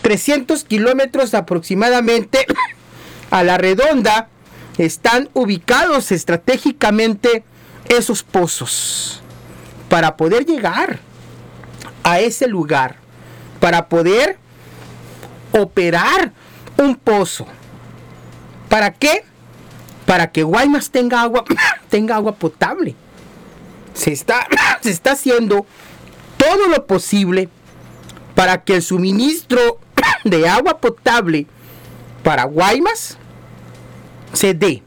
300 kilómetros aproximadamente a la redonda están ubicados estratégicamente esos pozos para poder llegar a ese lugar, para poder operar un pozo. ¿Para qué? Para que Guaymas tenga agua potable. Se está haciendo todo lo posible para que el suministro de agua potable para Guaymas se dé.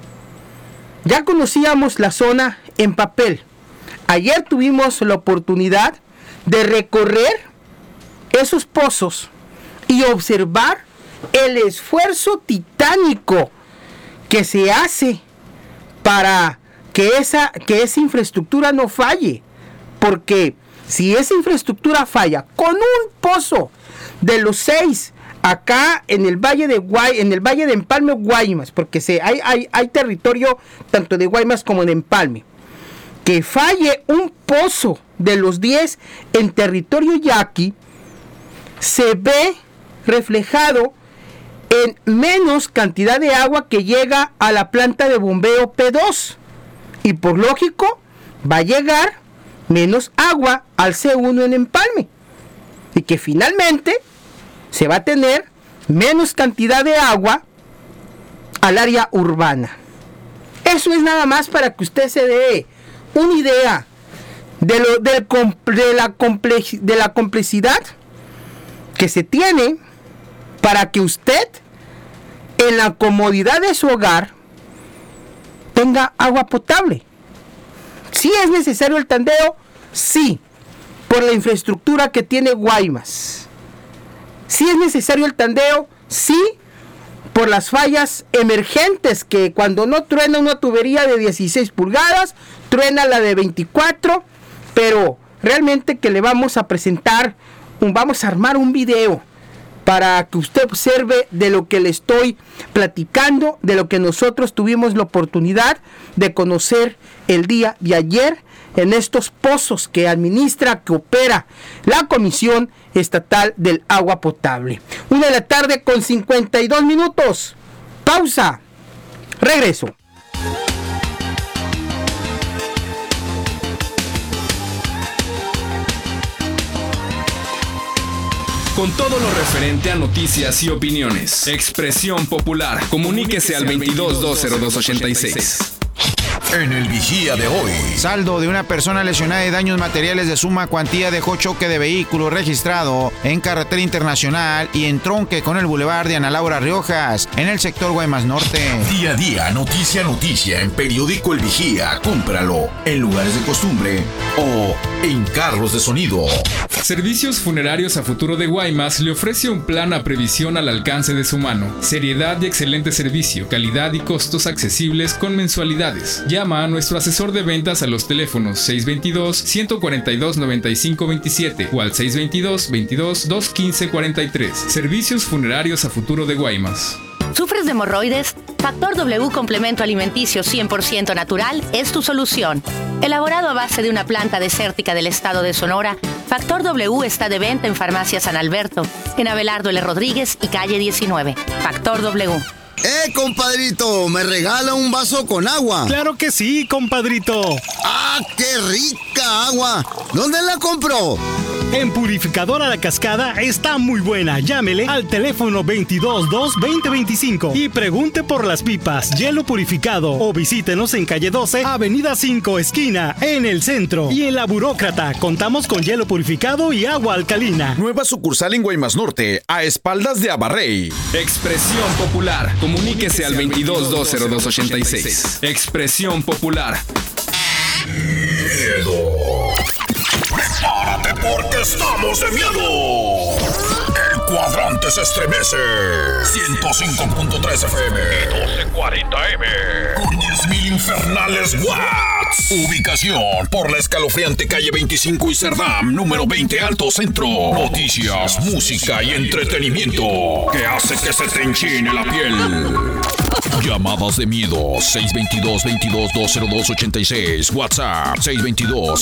Ya conocíamos la zona en papel. Ayer tuvimos la oportunidad de recorrer esos pozos y observar el esfuerzo titánico que se hace para que esa infraestructura no falle. Porque si esa infraestructura falla con un pozo de los 6 acá en el valle de Empalme, Guaymas, porque hay territorio tanto de Guaymas como de Empalme, que falle un pozo de los 10 en territorio yaqui, se ve reflejado en menos cantidad de agua que llega a la planta de bombeo P2, y por lógico va a llegar menos agua al C1 en Empalme, y que finalmente se va a tener menos cantidad de agua al área urbana. Eso es nada más para que usted se dé una idea de la complejidad que se tiene para que usted en la comodidad de su hogar tenga agua potable. ¿Sí es necesario el tandeo? Sí, por la infraestructura que tiene Guaymas. ¿Sí es necesario el tandeo? Sí, por las fallas emergentes, que cuando no truena una tubería de 16 pulgadas, truena la de 24, pero realmente que le vamos a presentar, vamos a armar un video para que usted observe de lo que le estoy platicando, de lo que nosotros tuvimos la oportunidad de conocer el día de ayer en estos pozos que administra, que opera la Comisión Estatal del Agua Potable. 1:52 p.m. Pausa. Regreso. Con todo lo referente a noticias y opiniones. Expresión Popular. Comuníquese al 22-202-86. En el Vigía de hoy. Saldo de una persona lesionada y daños materiales de suma cuantía dejó choque de vehículo registrado en carretera internacional y en tronque con el bulevar de Ana Laura Riojas, en el sector Guaymas Norte. Día a día, noticia a noticia, en periódico El Vigía. Cómpralo en lugares de costumbre o en carros de sonido. Servicios Funerarios a Futuro de Guaymas le ofrece un plan a previsión al alcance de su mano. Seriedad y excelente servicio, calidad y costos accesibles con mensualidades. Llama a nuestro asesor de ventas a los teléfonos 622-142-9527 o al 622-22-215-43. Servicios Funerarios a Futuro de Guaymas. ¿Sufres de hemorroides? Factor W Complemento Alimenticio 100% natural es tu solución. Elaborado a base de una planta desértica del estado de Sonora, Factor W está de venta en Farmacia San Alberto, en Abelardo L. Rodríguez y calle 19. Factor W. Compadrito, ¿me regala un vaso con agua? ¡Claro que sí, compadrito! ¡Ah, qué rica agua! ¿Dónde la compró? En Purificadora La Cascada está muy buena. Llámele al teléfono 222-2025 y pregunte por las pipas, hielo purificado, o visítenos en calle 12, avenida 5, esquina, en el centro. Y en La Burócrata contamos con hielo purificado y agua alcalina. Nueva sucursal en Guaymas Norte, a espaldas de Abarrey. Expresión Popular. Comuníquese al 22-202-86. Expresión Popular. Miedo. Prepárate porque estamos de miedo. El cuadrante se estremece. 105.3 FM. 1240M. Con 10.000 infernales watts. Ubicación por la escalofriante calle 25 y Cerdam, número 20 Alto Centro. Noticias, música y entretenimiento que hace que se te enchine la piel. Llamadas de miedo 622-22-202-86. WhatsApp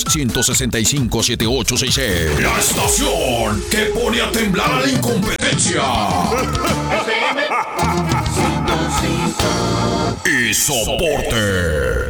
622-165-7866. La estación que pone a temblar a la incompetencia. ciencia y soporte.